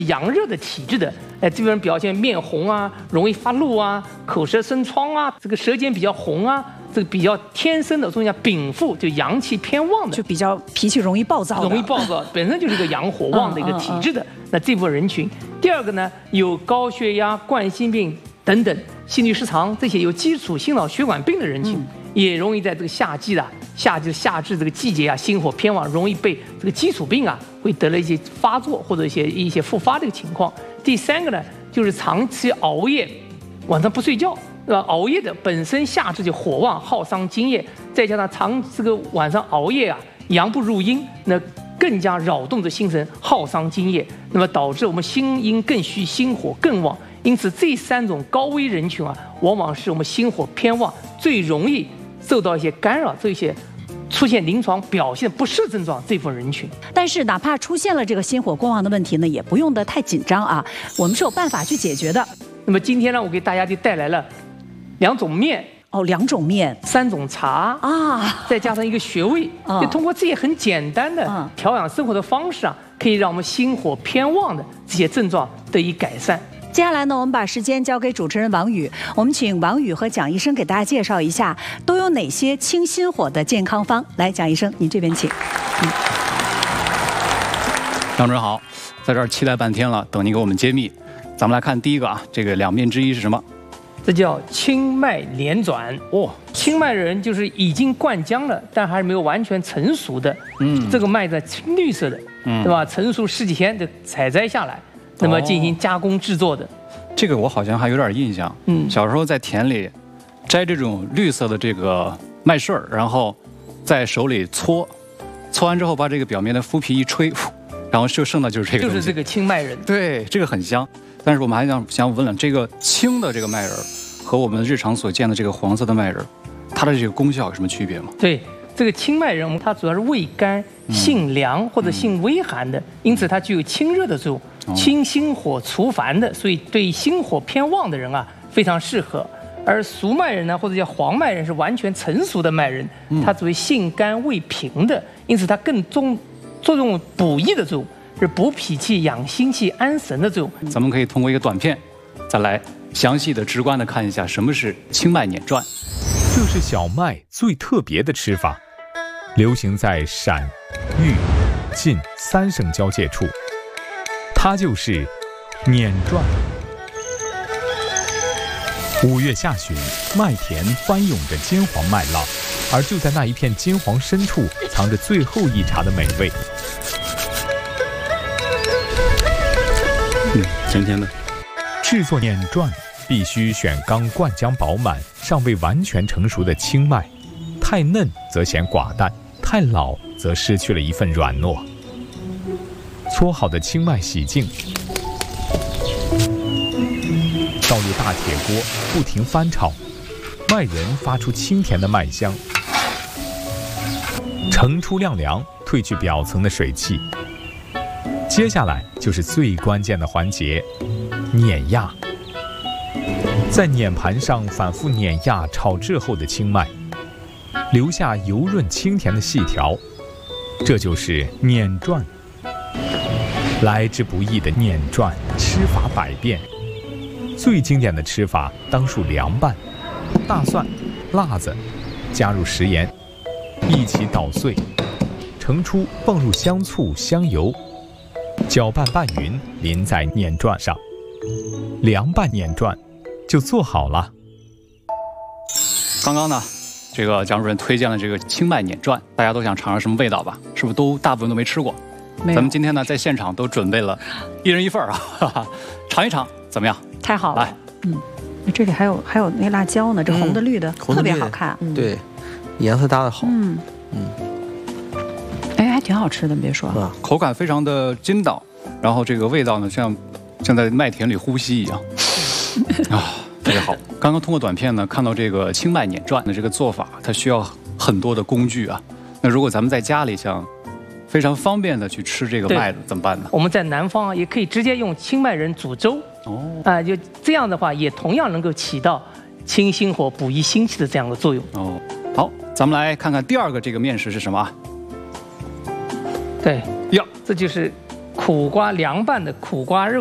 阳热的体质的，这个人表现面红啊，容易发怒啊，口舌生疮啊，这个舌尖比较红啊，这个比较天生的，所以叫禀赋，就阳气偏旺的， 就比较脾气容易暴躁， 本身就是一个阳火旺的一个体质的。那这部分人群，第二个呢，有高血压、冠心病等等心律失常这些有基础心脑血管病的人群，也容易在这个夏至这个季节啊，心火偏旺，容易被这个基础病啊会得了一些发作或者一些复发这个情况。第三个呢，就是长期熬夜，晚上不睡觉，对吧？熬夜的本身夏至就火旺，耗伤津液，再加上这个晚上熬夜啊，阳不入阴，那更加扰动着心神，耗伤津液，那么导致我们心阴更虚，心火更旺。因此，这3种高危人群啊，往往是我们心火偏旺，最容易受到一些干扰，这些出现临床表现不适症状这部分人群。 但是，哪怕出现了这个心火过旺的问题呢，也不用得太紧张啊，我们是有办法去解决的。 那么今天呢，我给大家就带来了2种面。 2种面 ，3种茶啊，再加上一个穴位，就通过这些很简单的调养生活的方式啊，可以让我们心火偏旺的这些症状得以改善。 接下来呢，我们把时间交给主持人王宇，我们请王宇和蒋医生给大家介绍一下都有哪些清心火的健康方。来，蒋医生，您这边请。 杨主任好，在这儿期待半天了，等您给我们揭秘。咱们来看第一个啊，这个2面之一是什么？ 这叫清脉连转哦。清脉人就是已经灌浆了，但还是没有完全成熟的。这个麦子青绿色的，对吧？成熟10几天就采摘下来，那么进行加工制作的。 这个我好像还有点印象。小时候在田里摘这种绿色的这个麦穗儿，然后在手里搓完之后，把这个表面的麸皮一吹，然后就剩的就是这个东西。 就是这个清脉人。 对，这个很香。但是我们还想问了，这个青的这个麦仁和我们日常所见的这个黄色的麦仁，它的这个功效有什么区别吗？ 对，这个清麦仁它主要是味甘、性凉或者性微寒的，因此它具有清热的作用，清心火除烦的，所以对心火偏旺的人啊非常适合。而熟麦仁呢，或者叫黄麦仁，是完全成熟的麦仁，它作为性甘味平的，因此它更作用补益的作用。是补脾气、养心气、安神的作用。 咱们可以通过一个短片，再来详细的、直观的看一下什么是清脉碾转。 这是小麦最特别的吃法，流行在陕、豫、晋3省交界处，它就是碾转。5月下旬，麦田翻涌着金黄麦浪，而就在那一片金黄深处，藏着最后一茬的美味。 甜甜的。 制作碾转必须选刚灌浆饱满、尚未完全成熟的青麦，太嫩则显寡淡，太老则失去了一份软糯。搓好的青麦洗净，倒入大铁锅，不停翻炒，麦仁发出清甜的麦香，盛出晾凉，褪去表层的水汽。接下来就是最关键的环节，碾压。在碾盘上反复碾压炒制后的青麦，留下油润清甜的细条，这就是碾转。来之不易的碾转，吃法百变。最经典的吃法当属凉拌，大蒜、辣子，加入食盐，一起捣碎，盛出，放入香醋、香油。搅拌拌匀，淋在碾转上，凉拌碾转就做好了。 刚刚呢，这个蒋主任推荐了这个清麦碾转，大家都想尝尝什么味道吧？是不是大部分都没吃过？咱们今天呢，在现场都准备了1人1份啊，尝一尝怎么样？ 太好了， 来， 这里还有那辣椒呢，这红的绿的，特别好看。 对，颜色搭的好。 哎，还挺好吃的，别说， 口感非常的筋道，然后这个味道呢，像在麦田里呼吸一样啊，特别好。刚刚通过短片呢，看到这个清麦碾转的这个做法，它需要很多的工具啊。那如果咱们在家里想非常方便的去吃这个麦子，怎么办呢？ 我们在南方也可以直接用清麦仁煮粥，就这样的话，也同样能够起到清心火、补益心气的这样的作用。 好，咱们来看看第2个这个面食是什么啊？ 对呀， 这就是苦瓜凉拌的苦瓜肉。